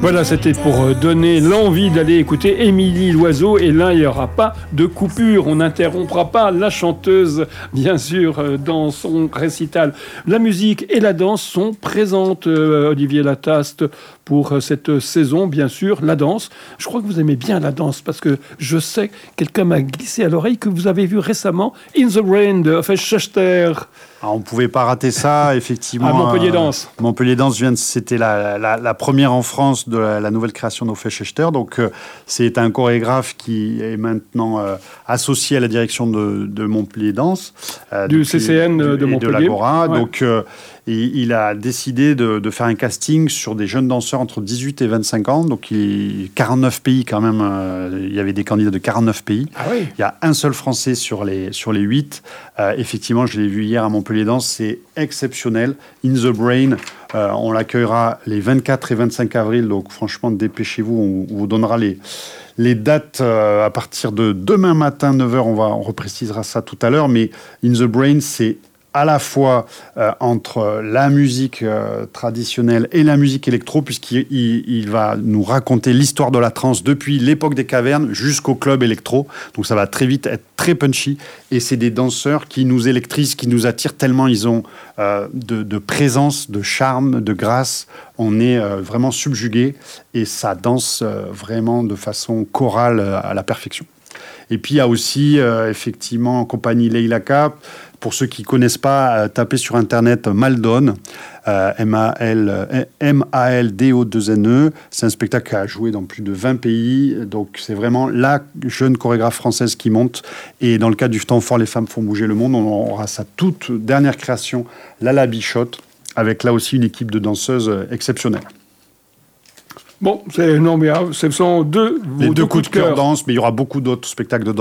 Voilà, c'était pour donner l'envie d'aller écouter Émilie Loiseau. Et là, il n'y aura pas de coupure. On n'interrompra pas la chanteuse, bien sûr, dans son récital. La musique et la danse sont présentes, Olivier Lataste, pour cette saison, bien sûr. La danse. Je crois que vous aimez bien la danse parce que je sais, quelqu'un m'a glissé à l'oreille que vous avez vu récemment In the Rain de Hofechter. On ne pouvait pas rater ça, effectivement. À Montpellier Danse. Montpellier Danse, c'était la première en France de la nouvelle création d'Hofechter. Donc, c'est un chorégraphe qui est maintenant associé à la direction de Montpellier Danse. Du CCN de Montpellier. Et de l'Agora. Ouais. Donc, il a décidé de faire un casting sur des jeunes danseurs entre 18 et 25 ans. Donc, 49 pays quand même. Il y avait des candidats de 49 pays. Ah oui. Il y a un seul Français sur les 8. Effectivement, je l'ai vu hier à Montpellier Danse. C'est exceptionnel. In the Brain, on l'accueillera les 24 et 25 avril. Donc, franchement, dépêchez-vous. On vous donnera les dates à partir de demain matin, 9h. On reprécisera ça tout à l'heure. Mais In the Brain, c'est à la fois entre la musique traditionnelle et la musique électro, puisqu'il va nous raconter l'histoire de la trance depuis l'époque des cavernes jusqu'au club électro. Donc ça va très vite être très punchy. Et c'est des danseurs qui nous électrisent, qui nous attirent tellement ils ont de présence, de charme, de grâce. On est vraiment subjugué et ça danse vraiment de façon chorale à la perfection. Et puis il y a aussi effectivement en compagnie Leila Cap. Pour ceux qui ne connaissent pas, tapez sur Internet Maldon, M-A-L-D-O-2-N-E. C'est un spectacle qui a joué dans plus de 20 pays. Donc, c'est vraiment la jeune chorégraphe française qui monte. Et dans le cadre du temps fort, les femmes font bouger le monde, on aura sa toute dernière création, Lala Bichotte, avec là aussi une équipe de danseuses exceptionnelle. Bon, ce sont vos deux coups de cœur danse, mais il y aura beaucoup d'autres spectacles de danse.